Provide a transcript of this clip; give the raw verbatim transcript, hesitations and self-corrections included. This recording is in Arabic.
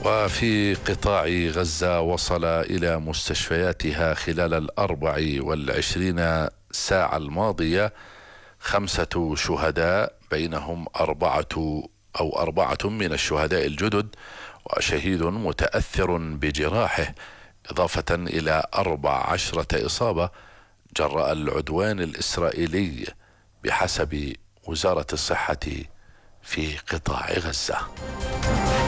وفي قطاع غزة وصل إلى مستشفياتها خلال الأربع والعشرين ساعة الماضية خمسة شهداء، بينهم أربعة أو أربعة من الشهداء الجدد وشهيد متأثر بجراحه، إضافة إلى أربع عشرة إصابة جراء العدوان الإسرائيلي بحسب وزارة الصحة في قطاع غزة.